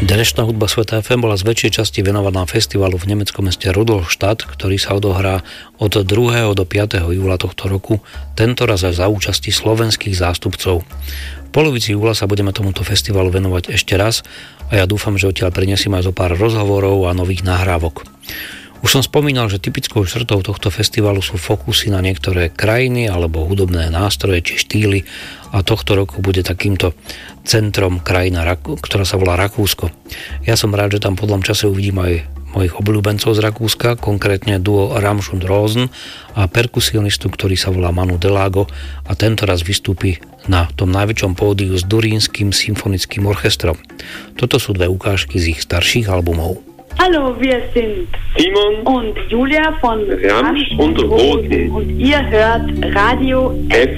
Dnešná hudba Sveta FM bola z väčšej časti venovaná festivalu v nemeckom meste Rudolstadt, ktorý sa odohrá od 2. do 5. júla tohto roku, tentoraz aj za účasti slovenských zástupcov. V polovici júla sa budeme tomuto festivalu venovať ešte raz a ja dúfam, že odtiaľ prinesieme aj zo pár rozhovorov a nových nahrávok. Už som spomínal, že typickou črtou tohto festivalu sú fokusy na niektoré krajiny alebo hudobné nástroje či štýly a tohto roku bude takýmto centrom krajina, ktorá sa volá Rakúsko. Ja som rád, že tam po dlhom čase uvidím aj mojich obľúbencov z Rakúska, konkrétne duo Ramsch und Rosen a perkusionistu, ktorý sa volá Manu Delago a tento raz vystúpi na tom najväčšom pódiu s Durínskym symfonickým orchestrom. Toto sú dve ukážky z ich starších albumov. Hallo, wir sind Simon und Julia von Ramsch und Rosen. Und ihr hört Radio